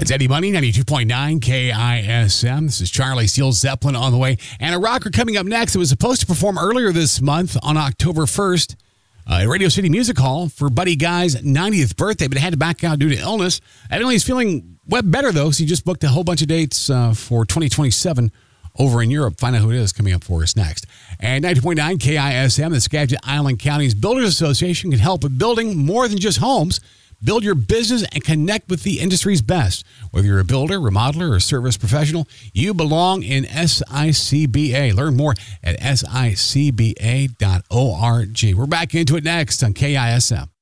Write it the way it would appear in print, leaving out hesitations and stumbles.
It's Eddie Money, 92.9 KISM. This is Charlie Steele Zeppelin on the way. And a rocker coming up next that was supposed to perform earlier this month on October 1st at Radio City Music Hall for Buddy Guy's 90th birthday, but had to back out due to illness. Evidently, he's feeling better, though, because he just booked a whole bunch of dates for 2027 over in Europe. Find out who it is coming up for us next. And 90.9 KISM, the Skagit Island County's Builders Association can help with building more than just homes. Build your business and connect with the industry's best. Whether you're a builder, remodeler, or service professional, you belong in SICBA. Learn more at SICBA.org. We're back into it next on KISM.